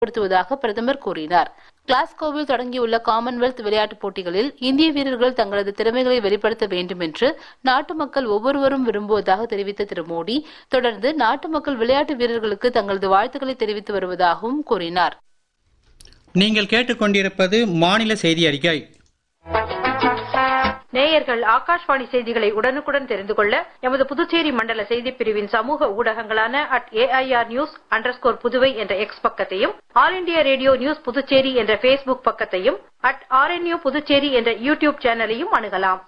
படுத்துவதாக பிரதமர் கூறினார். கிளாஸ்கோவில் தொடங்கியுள்ள காமன்வெல்த் விளையாட்டுப் போட்டிகளில் இந்திய வீரர்கள் தங்களது திறமைகளை வெளிப்படுத்த வேண்டும் என்று நாட்டு மக்கள் ஒவ்வொருவரும் விரும்புவதாக தெரிவித்த திரு மோடி, தொடர்ந்து நாட்டு மக்கள் விளையாட்டு வீரர்களுக்கு தங்களது வாழ்த்துக்களை தெரிவித்து வருவதாகவும் கூறினார். நீங்கள் கேட்டுக்கொண்டிருப்பது மாநில செய்தி அறிக்கை. நேயர்கள் ஆகாஷ்வாணி செய்திகளை உடனுக்குடன் தெரிந்து கொள்ள எமது புதுச்சேரி மண்டல செய்திப் பிரிவின் சமூக ஊடகங்களான @AIR_News_புதுவை என்ற எக்ஸ் பக்கத்தையும், all India radio news Puducherry என்ற பேஸ்புக் பக்கத்தையும், @RNU புதுச்சேரி என்ற யூடியூப் சேனலையும் அணுகலாம்.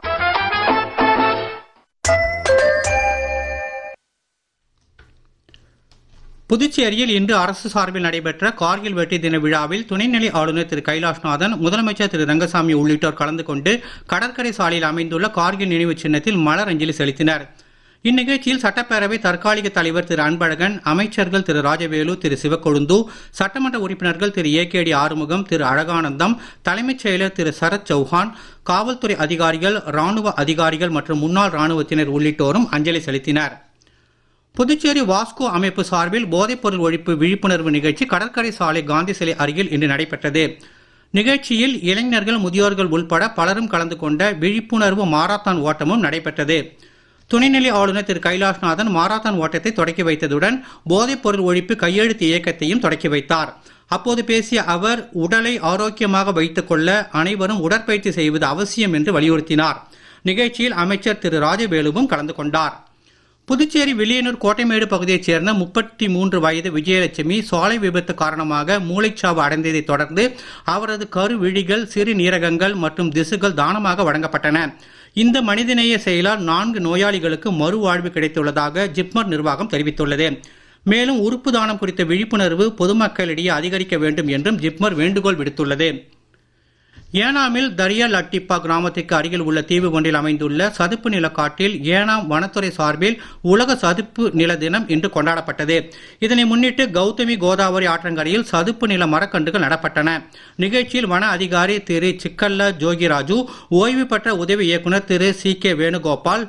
புதுச்சேரியில் இன்று அரசு சார்பில் நடைபெற்ற கார்கில் வெற்றி தின விழாவில் துணைநிலை ஆளுநர் திரு கைலாஷ்நாதன், முதலமைச்சர் திரு ரங்கசாமி உள்ளிட்டோர் கலந்து கொண்டு கடற்கரை சாலையில் அமைந்துள்ள கார்கில் நினைவு சின்னத்தில் மலர் அஞ்சலி செலுத்தினர். இந்நிகழ்ச்சியில் சட்டப்பேரவை தற்காலிக தலைவர் திரு அன்பழகன், அமைச்சர்கள் திரு ராஜவேலு, திரு சிவக்கொழுந்து, சட்டமன்ற உறுப்பினர்கள் திரு ஏகேடி ஆறுமுகம், திரு அழகானந்தம், தலைமைச் செயலர் திரு சரத் சௌஹான், காவல்துறை அதிகாரிகள், ராணுவ அதிகாரிகள் மற்றும் முன்னாள் ராணுவத்தினர் உள்ளிட்டோரும் அஞ்சலி செலுத்தினர். புதுச்சேரி வாஸ்கோ அமைப்பு சார்பில் போதைப்பொருள் ஒழிப்பு விழிப்புணர்வு நிகழ்ச்சி கடற்கரை சாலை காந்தி சிலை அருகில் இன்று நடைபெற்றது. நிகழ்ச்சியில் இளைஞர்கள், முதியோர்கள் உள்பட பலரும் கலந்து கொண்ட விழிப்புணர்வு மாரத்தான் ஓட்டமும் நடைபெற்றது. துணைநிலை ஆளுநர் திரு கைலாஷ்நாதன் மாரத்தான் ஓட்டத்தை தொடக்கி வைத்ததுடன் போதைப்பொருள் ஒழிப்பு கையெழுத்து இயக்கத்தையும் தொடக்கி வைத்தார். அப்போது பேசிய அவர், உடலை ஆரோக்கியமாக வைத்துக் கொள்ள அனைவரும் உடற்பயிற்சி செய்வது அவசியம் என்று வலியுறுத்தினார். நிகழ்ச்சியில் அமைச்சர் திரு ராஜவேலுவும் கலந்து கொண்டார். புதுச்சேரி வில்லியனூர் கோட்டைமேடு பகுதியைச் சேர்ந்த 33 வயது விஜயலட்சுமி சாலை விபத்து காரணமாக மூளைச்சாவு அடைந்ததைத் தொடர்ந்து அவரது கருவிழிகள், சிறு நீரகங்கள் மற்றும் திசுகள் தானமாக வழங்கப்பட்டன. இந்த மனிதநேய செயலால் 4 நோயாளிகளுக்கு மறுவாழ்வு கிடைத்துள்ளதாக ஜிப்மர் நிர்வாகம் தெரிவித்துள்ளது. மேலும் உறுப்பு தானம் குறித்த விழிப்புணர்வு பொதுமக்களிடையே அதிகரிக்க வேண்டும் என்றும் ஜிப்மர் வேண்டுகோள் விடுத்துள்ளது. ஏனாமில் தரியா லட்டிப்பா கிராமத்திற்கு அருகில் உள்ள தீவு ஒன்றில் அமைந்துள்ள சதுப்பு நிலக்காட்டில் ஏனாம் வனத்துறை சார்பில் உலக சதுப்பு நில தினம் இன்று கொண்டாடப்பட்டது. இதனை முன்னிட்டு கௌதமி கோதாவரி ஆற்றங்கரையில் சதுப்பு நில மரக்கன்றுகள் நடப்பட்டன. நிகழ்ச்சியில் வன அதிகாரி திரு சிக்கல்ல ஜோகிராஜு, ஓய்வு பெற்ற உதவி இயக்குநர் திரு CK வேணுகோபால்,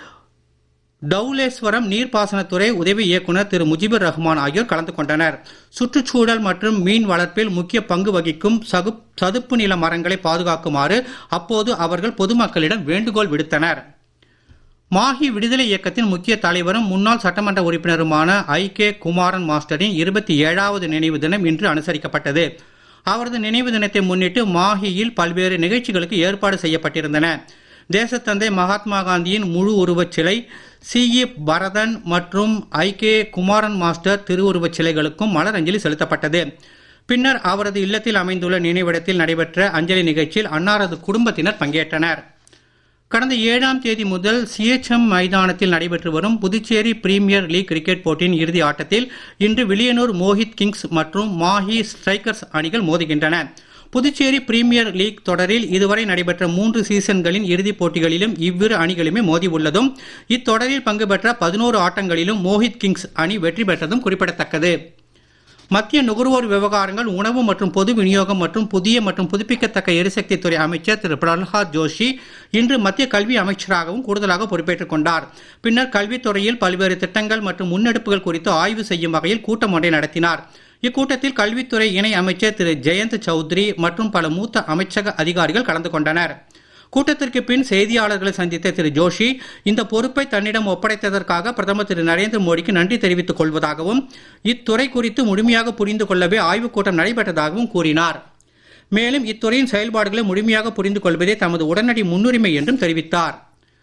டவுலேஸ்வரம் நீர்ப்பாசனத்துறை உதவி இயக்குநர் திரு முஜிபுர் ரஹ்மான் ஆகியோர் கலந்து கொண்டனர். சுற்றுச்சூழல் மற்றும் மீன் வளர்ப்பில் முக்கிய பங்கு வகிக்கும் சதுப்பு நில மரங்களை பாதுகாக்குமாறு அப்போது அவர்கள் பொதுமக்களிடம் வேண்டுகோள் விடுத்தனர். மாஹி விடுதலை இயக்கத்தின் முக்கிய தலைவரும் முன்னாள் சட்டமன்ற உறுப்பினருமான IK குமாரன் மாஸ்டரின் 27வது நினைவு தினம் இன்று அனுசரிக்கப்பட்டது. அவரது நினைவு தினத்தை முன்னிட்டு மாஹியில் பல்வேறு நிகழ்ச்சிகளுக்கு ஏற்பாடு செய்யப்பட்டிருந்தன. தேசத்தந்தை மகாத்மா காந்தியின் முழு உருவச் சிலை, CE பரதன் மற்றும் IK குமாரன் மாஸ்டர் திருவுருவச் சிலைகளுக்கும் மலர் அஞ்சலி செலுத்தப்பட்டது. பின்னர் அவரது இல்லத்தில் அமைந்துள்ள நினைவிடத்தில் நடைபெற்ற அஞ்சலி நிகழ்ச்சியில் அன்னாரது குடும்பத்தினர் பங்கேற்றனர். கடந்த 7ஆம் தேதி முதல் CHM மைதானத்தில் நடைபெற்று வரும் புதுச்சேரி பிரீமியர் லீக் கிரிக்கெட் போட்டியின் இறுதி ஆட்டத்தில் இன்று வில்லியனூர் மோஹித் கிங்ஸ் மற்றும் மாஹி ஸ்ட்ரைக்கர்ஸ் அணிகள் மோதுகின்றன. புதுச்சேரி பிரீமியர் லீக் தொடரில் இதுவரை நடைபெற்ற 3 சீசன்களின் இறுதிப் போட்டிகளிலும் இவ்விரு அணிகளுமே மோதி உள்ளதும், இத்தொடரில் பங்கு பெற்ற 11 ஆட்டங்களிலும் மோஹித் கிங்ஸ் அணி வெற்றி பெற்றதும் குறிப்பிடத்தக்கது. மத்திய நுகர்வோர் விவகாரங்கள், உணவு மற்றும் பொது விநியோகம் மற்றும் புதிய மற்றும் புதுப்பிக்கத்தக்க எரிசக்தி துறை அமைச்சர் திரு பிரல்ஹாத் ஜோஷி இன்று மத்திய கல்வி அமைச்சராகவும் கூடுதலாக பொறுப்பேற்றுக் கொண்டார். பின்னர் கல்வித்துறையில் பல்வேறு திட்டங்கள் மற்றும் முன்னெடுப்புகள் குறித்து ஆய்வு செய்யும் வகையில் கூட்டம் ஒன்றை நடத்தினார். இக்கூட்டத்தில் கல்வித்துறை இணை அமைச்சர் திரு ஜெயந்த் சௌத்ரி மற்றும் பல மூத்த அமைச்சக அதிகாரிகள் கலந்து கொண்டனர். கூட்டத்திற்கு பின் செய்தியாளர்களை சந்தித்த திரு ஜோஷி, இந்த பொறுப்பை தன்னிடம் ஒப்படைத்ததற்காக பிரதமர் திரு நரேந்திர மோடிக்கு நன்றி தெரிவித்துக் கொள்வதாகவும், இத்துறை குறித்து முழுமையாக புரிந்து கொள்ளவே ஆய்வுக் கூட்டம் நடைபெற்றதாகவும் கூறினார். மேலும் இத்துறையின் செயல்பாடுகளை முழுமையாக புரிந்து கொள்வதே தமது உடனடி முன்னுரிமை என்றும் தெரிவித்தார்.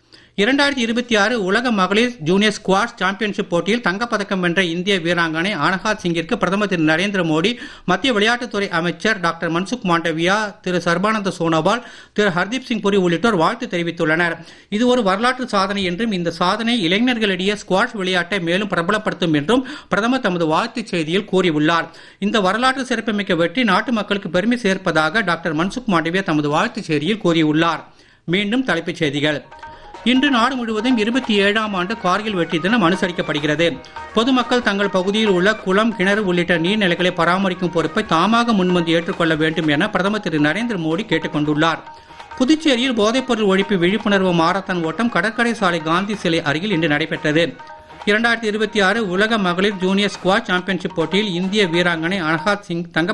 2026 உலக மகளிர் ஜூனியர் ஸ்குவாஷ் சாம்பியன்ஷிப் போட்டியில் தங்கப்பதக்கம் வென்ற இந்திய வீராங்கனை அனஹாத் சிங்கிற்கு பிரதமர் திரு நரேந்திர மோடி, மத்திய விளையாட்டுத்துறை அமைச்சர் டாக்டர் மன்சுக் மாண்டவியா, திரு சர்பானந்த சோனோவால், திரு ஹர்தீப் சிங் புரி உள்ளிட்டோர் வாழ்த்து தெரிவித்துள்ளனர். இது ஒரு வரலாற்று சாதனை என்றும் இந்த சாதனை இளைஞர்களிடையே ஸ்குவாஷ் விளையாட்டை மேலும் பிரபலப்படுத்தும் என்றும் பிரதமர் தமது வாழ்த்துச் செய்தியில் கூறியுள்ளார். இந்த வரலாற்று சிறப்புமிக்க வெற்றி நாட்டு மக்களுக்கு பெருமை சேர்ப்பதாக டாக்டர் மன்சுக் மாண்டவியா தமது வாழ்த்துச் செய்தியில் கூறியுள்ளார். மீண்டும் தலைப்புச் செய்திகள். இன்று நாடு முழுவதும் 27ஆம் ஆண்டு கார்கில் வெற்றி தினம் அனுசரிக்கப்படுகிறது. பொதுமக்கள் தங்கள் பகுதியில் உள்ள குளம், கிணறு உள்ளிட்ட நீர்நிலைகளை பராமரிக்கும் பொறுப்பை தாமாக முன்வந்து ஏற்றுக்கொள்ள வேண்டும் என பிரதமர் திரு நரேந்திர மோடி கேட்டுக் கொண்டுள்ளார். புதுச்சேரியில் போதைப்பொருள் ஒழிப்பு விழிப்புணர்வு மாரத்தான் ஓட்டம் கடற்கரை சாலை காந்தி சிலை அருகில் இன்று நடைபெற்றது. 2026 உலக மகளிர் ஜூனியர் ஸ்குவாஷ் சாம்பியன்ஷிப் போட்டியில் இந்திய வீராங்கனை அனஹாத் சிங் தங்க